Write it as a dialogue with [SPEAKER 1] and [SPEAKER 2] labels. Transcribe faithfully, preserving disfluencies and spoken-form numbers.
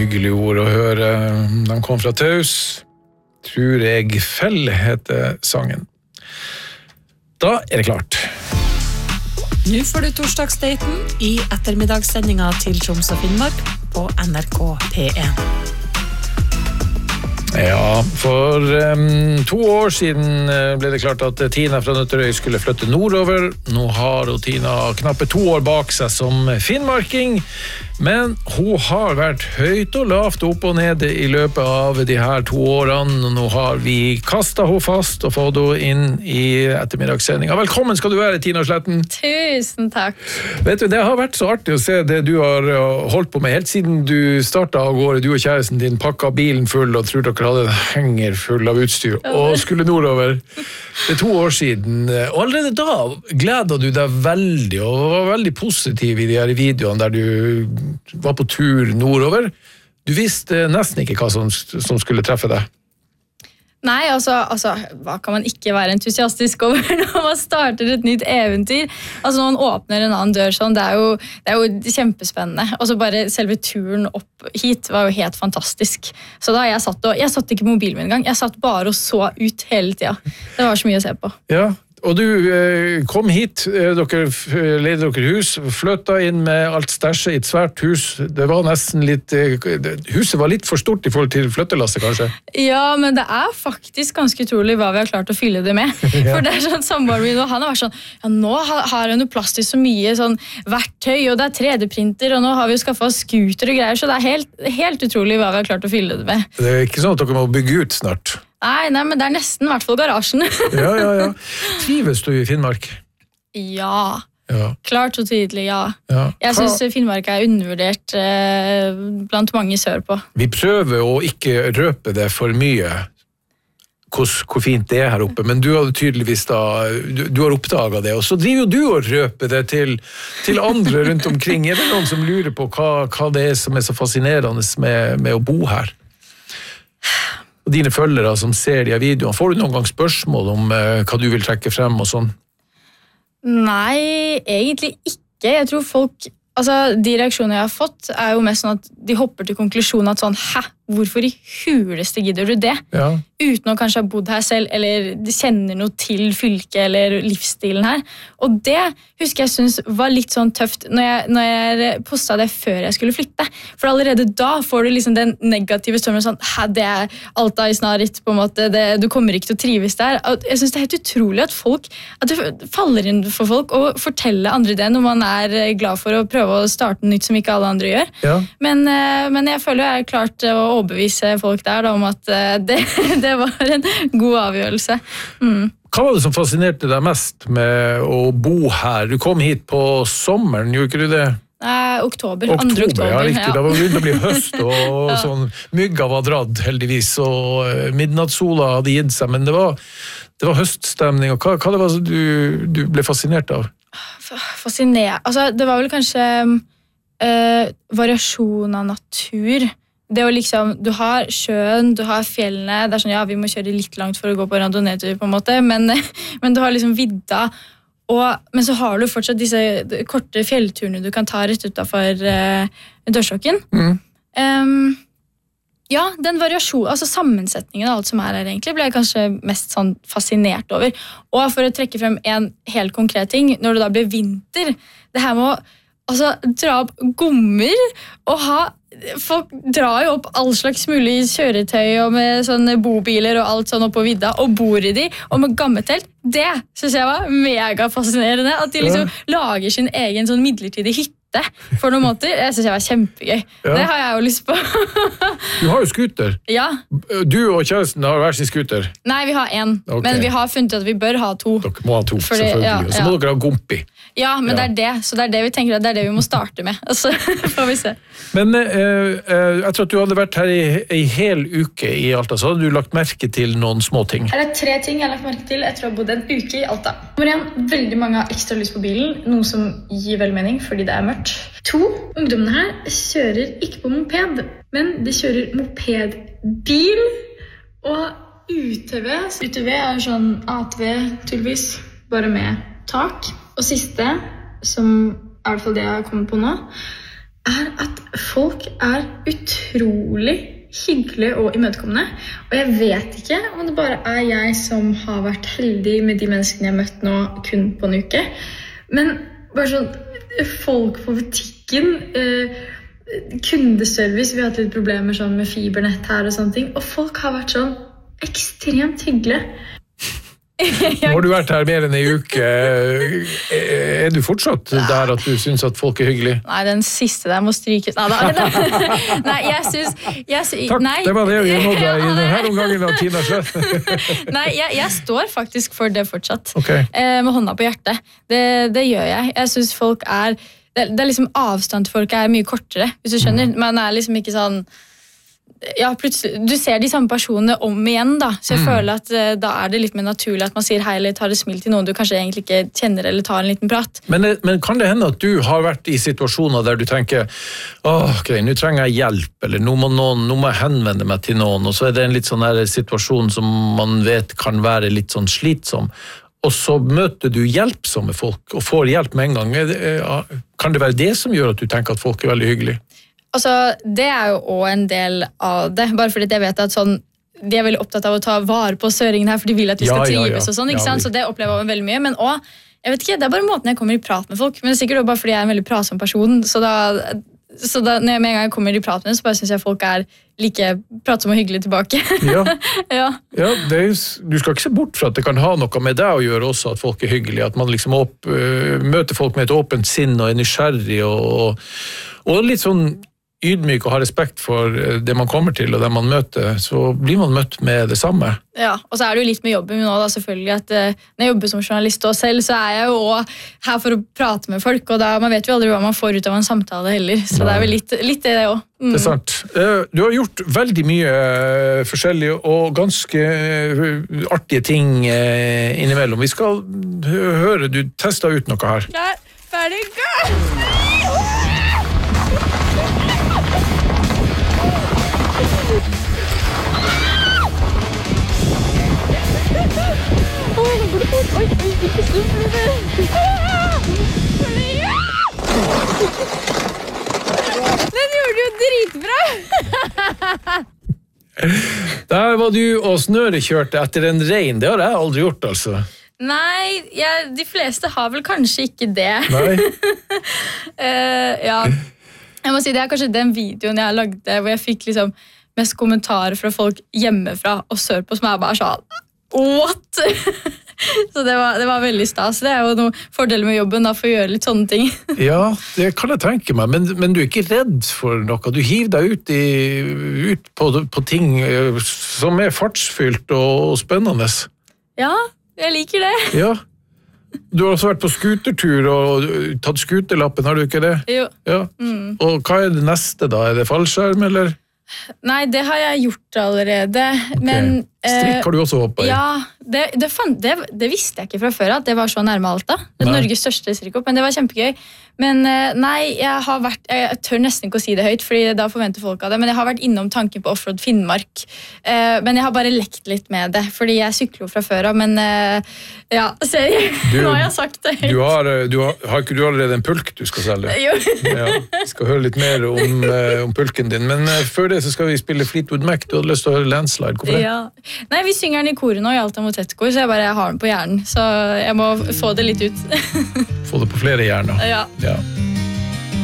[SPEAKER 1] Hyggelig ord å høre. De kom fra Taus. Tror jeg Fell heter sangen. Da er det klart.
[SPEAKER 2] Nå får du torsdagsdaten i ettermiddagssendinga til Troms og Finnmark på N R K P én.
[SPEAKER 1] Ja, for um, to år siden ble det klart at Tina fra Nøtterøy skulle flytte nordover. Nå har Tina knappe to år bak seg som finnmarking, men hun har vært høyt og lavt opp og nede i løpet av de her to årene. Nå har vi kastet henne fast og fått henne inn i ettermiddagssendinga. Velkommen skal du være, Tina Sletten.
[SPEAKER 3] Tusen takk.
[SPEAKER 1] Vet du, det har vært så artig å se det du har holdt på med helt siden du startet av gårde. Du og kjæresten din pakket bilen full og tror dere hadde en henger full av utstyr og skulle nordover. Det er to år siden. Og allerede da gledet du deg veldig og var veldig positiv i de her videoene der du var på tur nordover. Du visste nesten ikke hva som, som skulle treffe deg.
[SPEAKER 3] Nei, altså, altså, hva kan man ikke være entusiastisk over når man starter et nytt eventyr? Altså, når man åpner en annen dør sånn, det er jo, det er jo kjempespennende. Og så bare selve turen opp hit var jo helt fantastisk. Så da jeg satt og, jeg satt ikke på mobilen min engang, jeg satt bare og så ut hele tiden. Det var så mye å se på.
[SPEAKER 1] Ja. Og du eh, kom hit, eh, dere leide dere hus, fløtta inn med alt stæsjet i et svært hus. Det var nesten litt, eh, huset var litt for stort i forhold til flyttelasset, kanskje?
[SPEAKER 3] Ja, men det er faktisk ganske utrolig hva vi har klart å fylle det med. Ja. For det er sånn, samboeren min, og han har vært sånn, ja, nå har hun jo plass til så mye sånn verktøy, og det er tre D-printer, og nå har vi jo skaffet skuter og greier, så det er helt, helt utrolig hva vi har klart å fylle det med.
[SPEAKER 1] Det er ikke sånn at dere må bygge ut snart?
[SPEAKER 3] Nei, nei, men det er nesten i hvert fall garasjen.
[SPEAKER 1] Ja, ja, ja. Trives du i Finnmark?
[SPEAKER 3] Ja.
[SPEAKER 1] Ja. Klart
[SPEAKER 3] og tydelig, ja.
[SPEAKER 1] Ja.
[SPEAKER 3] Jeg synes Finnmark er undervurdert eh, blant mange sør på.
[SPEAKER 1] Vi prøver å ikke røpe det for mye, hvor, hvor fint det er her oppe, men du har tydeligvis da, du, du har oppdaget det, og så driver jo du og røper det til, til andre rundt omkring. Er det noen som lurer på hva, hva det er som er så fascinerende med, med å bo her? Og dine følgere som ser de videoene, får du noen gang spørsmål om eh, hva du vil trekke frem og sånn?
[SPEAKER 3] Nei, egentlig ikke. Jeg tror folk, altså de reaksjonene jeg har fått er jo mest sånn at de hopper til konklusjonen at sånn, hæ, hvorfor i huleste gidder du det? Ja. Uten å kanskje ha bodd her selv, eller kjenner noe til fylket eller livsstilen her. Og det husker jeg synes var litt sånn tøft når jeg, når jeg postet det før jeg skulle flytte. For allerede da får du liksom den negative stormen sånn, hæ, det er alt i snarit på en måte, det, du kommer ikke til å trives der. Jeg synes det er helt utrolig at folk, at det faller inn for folk å fortelle andre det når man er glad for å prøve å starte nytt som ikke alle andre gjør. Ja. Men, men jeg føler jeg er klart å overbevise folk der da, om at det, det var en god avgjørelse. Mm.
[SPEAKER 1] Hva var det som fascinerte deg mest med å bo her? Du kom hit på sommeren, gjorde ikke du det?
[SPEAKER 3] Nei, oktober.
[SPEAKER 1] Oktober,
[SPEAKER 3] andre oktober.
[SPEAKER 1] Ja, riktig.
[SPEAKER 3] Ja.
[SPEAKER 1] Det var begynt å bli høst, og ja. Sånn, mygga var dratt, heldigvis, og midnattssola hadde gitt seg, men det var, det var høststemning, og hva, hva det var du, du ble fascinert av?
[SPEAKER 3] Fascinert? Altså, det var vel kanskje øh, variasjon av natur. Det å liksom, du har sjøen, du har fjellene, det er sånn, ja, vi må kjøre litt langt for å gå på randonee-tur på en måte, men, men du har liksom vidda, og, men så har du fortsatt disse korte fjellturene du kan ta rett utenfor uh, dørstokken. Mm. Um, ja, den variasjon, altså sammensetningen av alt som er her egentlig, ble jeg kanskje mest sånn fascinert over. Og for å trekke frem en helt konkret ting, når det da blir vinter, det her med å altså, dra opp gommer og ha folk drar jo opp all slags mulig kjøretøy og med sånne bobiler og alt sånn opp på vidda og bor i de, og med gammetelt. Det synes jeg var mega fascinerende, at de liksom ja. Lager sin egen sånn midlertidig hytte for noen måter. Jeg synes jeg var kjempegøy. Ja. Det har jeg jo lyst på. Du
[SPEAKER 1] har jo skuter.
[SPEAKER 3] Ja.
[SPEAKER 1] Du og kjæresten har hver sin skuter.
[SPEAKER 3] Nei, vi har en, okay. Men vi har funnet at vi bør ha to.
[SPEAKER 1] Dere må ha to, fordi, selvfølgelig. Ja, ja. Så må dere ha gompi.
[SPEAKER 3] Ja, men ja. Det er det, så det er det vi tenker at det er det vi må starte med. Og så får vi se.
[SPEAKER 1] Men eh, jeg tror at du hadde vært her i en hel uke i Alta, så hadde du lagt merke til noen små ting.
[SPEAKER 3] Her er tre ting jeg har lagt merke til etter å ha bodd en uke i Alta. Nummer en, veldig mange har ekstra lys på bilen, noe som gir vel mening fordi det er mørkt. To, ungdommene her kjører ikke på moped, men de kjører mopedbil og U T V. U T V er sånn A T V tydeligvis, bare med tak. Og siste, som er i hvert fall det jeg har kommet på nå, er at folk er utrolig hyggelige og imøtekommende. Og jeg vet ikke om det bare er jeg som har vært heldig med de menneskene jeg har møtt nå kun på en uke. Men bare sånn, folk på butikken, eh, kundeservice, vi har hatt litt problemer sånn med fibernett her og sånne ting, og folk har vært sånn ekstremt hyggelige.
[SPEAKER 1] Nå har du vært her mer enn en uke. Er du fortsatt der at du synes at folk er hyggelige?
[SPEAKER 3] Nei, den siste der må strykes. Nei, da. Nei, jeg synes... Jeg synes
[SPEAKER 1] Takk,
[SPEAKER 3] nei.
[SPEAKER 1] Det var det vi nådde deg i denne omgangen av Tina Slett.
[SPEAKER 3] Nei, jeg, jeg står faktisk for det fortsatt.
[SPEAKER 1] Okay.
[SPEAKER 3] Eh, med hånda på hjertet. Det, det gjør jeg. Jeg synes folk er... Det, det er liksom avstand til folk er mye kortere, hvis du skjønner. Man er liksom ikke sånn... Ja, plutselig, du ser de samme personene om igjen da, så jeg mm. føler at uh, da er det litt mer naturlig at man sier hei eller tar et smil til noen du kanskje egentlig ikke kjenner eller tar en liten prat.
[SPEAKER 1] Men, men kan det hende at du har vært i situasjoner der du tenker åh, ok, nå trenger jeg hjelp, eller nå må, noen, nå må jeg henvende meg til noen, og så er det en litt sånn her situasjon som man vet kan være litt sånn slitsom, og så møter du hjelpsomme folk og får hjelp med en gang. Kan det være det som gjør at du tenker at folk er veldig hyggelige?
[SPEAKER 3] Altså, det er jo også en del av det, bare fordi jeg vet at sånn, de er veldig opptatt av å ta vare på søringen her, for de vil at vi skal
[SPEAKER 1] ja,
[SPEAKER 3] trives
[SPEAKER 1] ja, ja.
[SPEAKER 3] og sånn, ikke sant?
[SPEAKER 1] Ja,
[SPEAKER 3] så det opplever jeg veldig mye, men også, jeg vet ikke, det er bare måten jeg kommer i prat med folk, men det er sikkert også bare fordi jeg er en veldig pratsom person, så da, så da når jeg med en gang jeg kommer i prat med dem, så bare synes jeg folk er like pratsomme og hyggelige tilbake. Ja,
[SPEAKER 1] ja. ja det er, du skal ikke se bort fra at det kan ha noe med deg å gjøre også, at folk er hyggelige, at man liksom opp, uh, møter folk med et åpent sinn og er nysgjerrig, og, og litt sånn ydmyk og har respekt for det man kommer til og det man møter, så blir man møtt med det samme.
[SPEAKER 3] Ja, og så er det jo litt med jobben min nå da, selvfølgelig, at uh, når jeg jobber som journalist og selv, så er jeg jo også her for å prate med folk, og da, man vet jo aldri hva man får ut av en samtale heller, så Nei. Det er vel litt, litt det også. Mm.
[SPEAKER 1] Det er sant. Uh, du har gjort veldig mye uh, forskjellige og ganske uh, artige ting uh, innimellom. Vi skal høre, du testet ut noe her.
[SPEAKER 3] Ja, ferdig, gå! Oi, oi, ikke slutt Den gjorde du jo dritbra!
[SPEAKER 1] Der var du og snørekjørte etter en regn, det har jeg aldri gjort altså.
[SPEAKER 3] Nei, jeg, de fleste har vel kanskje ikke det.
[SPEAKER 1] Nei.
[SPEAKER 3] uh, ja, jeg må si det er kanskje den videoen jeg lagde hvor jeg fikk liksom mest kommentarer fra folk hjemmefra og sørpå som er bare sånn what? Så det var, det var veldig stas. Det er jo noen fordeler med jobben da, for å gjøre litt sånne ting.
[SPEAKER 1] Ja, det kan jeg tenke meg, men, men du er ikke redd for noe. Du hiver deg ut, i, ut på, på ting som er fartsfylt og spennende.
[SPEAKER 3] Ja, jeg liker det.
[SPEAKER 1] Ja. Du har også vært på skutertur og tatt skuterlappen, har du ikke det?
[SPEAKER 3] Jo.
[SPEAKER 1] Ja. Mm. Og hva er det neste da? Er det fallskjerm, eller?
[SPEAKER 3] Nei, det har jeg gjort allerede.
[SPEAKER 1] Okay.
[SPEAKER 3] Men,
[SPEAKER 1] Strikk har du også hoppet i?
[SPEAKER 3] Ja, det, det, fant, det, det visste jeg ikke fra før at det var så nærme Alta. Det er Norges største strikkhopp, men det var kjempegøy. Men nei, jeg har vært, jeg tør nesten ikke å si det høyt, fordi da forventer folk av det, men jeg har vært innom tanken på Offroad Finnmark. Men jeg har bare lekt litt med det, fordi jeg sykler jo fra før av, men ja, ser jeg, nå har jeg sagt det høyt.
[SPEAKER 1] Du har, du har, har ikke du allerede en pulk du skal selge?
[SPEAKER 3] Jo.
[SPEAKER 1] Ja, jeg skal høre litt mer om, om pulken din, men før det så skal vi spille Fleetwood Mac. Du hadde lyst til å høre Landslide, hvorfor det?
[SPEAKER 3] Ja. Nei, vi synger den i koret nå i Alta Motettkor, så jeg bare har den på hjernen, så jeg må få det litt ut.
[SPEAKER 1] Få det på flere hjerner.
[SPEAKER 3] Ja.
[SPEAKER 1] Ja.